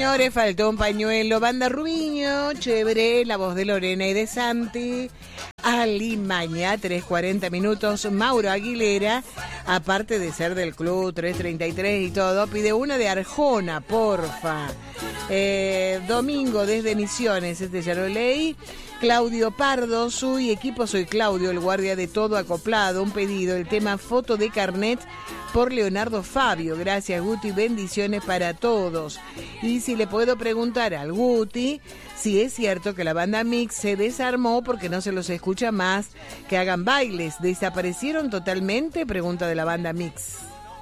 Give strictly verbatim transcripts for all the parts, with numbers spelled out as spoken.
señores, faltó un pañuelo. Banda Rubiño, chévere, la voz de Lorena y de Santi. Alimaña, tres cuarenta minutos. Mauro Aguilera, aparte de ser del club tres treinta y tres y todo, pide una de Arjona, porfa. Eh, domingo desde Misiones, este ya lo leí. Claudio Pardo, su equipo, soy Claudio, el guardia de todo acoplado. Un pedido, el tema Foto de Carnet por Leonardo Fabio. Gracias, Guti, bendiciones para todos. Y si le puedo preguntar al Guti si es cierto que la banda Mix se desarmó porque no se los escucha más, que hagan bailes. ¿Desaparecieron totalmente? Pregunta de la banda Mix.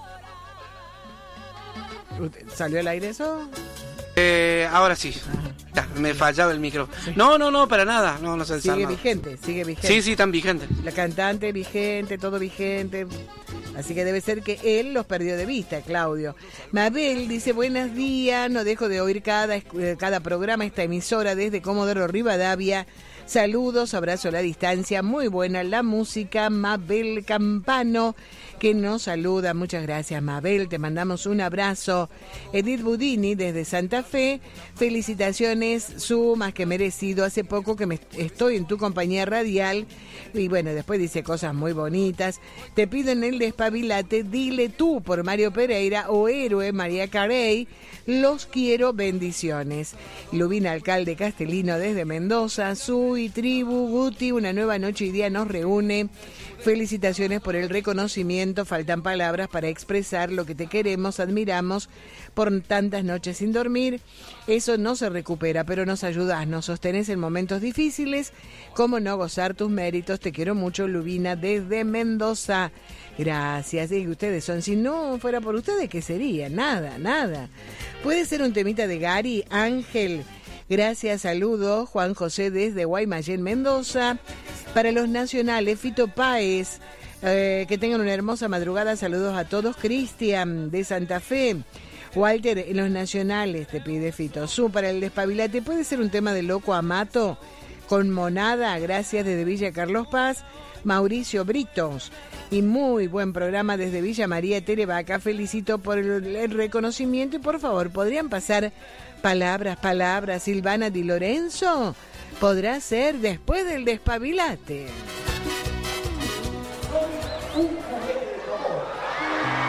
¿Salió al aire eso? Eh, ahora sí. Ya, me fallaba el micro. Sí. No, no, no, para nada. No, no se Sigue desarma. vigente, sigue vigente. Sí, sí, tan vigente. La cantante vigente, todo vigente. Así que debe ser que él los perdió de vista, Claudio. Mabel dice, buenos días, no dejo de oír cada, cada programa, esta emisora desde Comodoro Rivadavia. Saludos, abrazo a la distancia, muy buena la música. Mabel Campano, que nos saluda. Muchas gracias, Mabel, te mandamos un abrazo. Edith Budini, desde Santa Fe, felicitaciones, su más que merecido. Hace poco que me estoy en tu compañía radial, y bueno, después dice cosas muy bonitas. Te pido en el despabilate, dile tú por Mario Pereira o Héroe María Carey, los quiero, bendiciones. Lubina, alcalde Castellino desde Mendoza, su y tribu, Guti, una nueva noche y día nos reúne. Felicitaciones por el reconocimiento, faltan palabras para expresar lo que te queremos, admiramos por tantas noches sin dormir. Eso no se recupera, pero nos ayudas, nos sostenés en momentos difíciles. Cómo no gozar tus méritos, te quiero mucho, Lubina, desde Mendoza. Gracias, y ustedes son, si no fuera por ustedes, ¿qué sería? Nada, nada. Puede ser un temita de Gary Ángel. Gracias, saludos, Juan José desde Guaymallén, Mendoza. Para los nacionales, Fito Páez, eh, que tengan una hermosa madrugada, saludos a todos. Cristian de Santa Fe. Walter, en los nacionales te pide Fito. Su, para el despabilate, puede ser un tema de Loco Amato con Monada, gracias desde Villa Carlos Paz. Mauricio Britos, y muy buen programa desde Villa María Terevaca. Felicito por el, el reconocimiento y por favor, ¿podrían pasar palabras, palabras, Silvana Di Lorenzo? Podrá ser después del despabilate.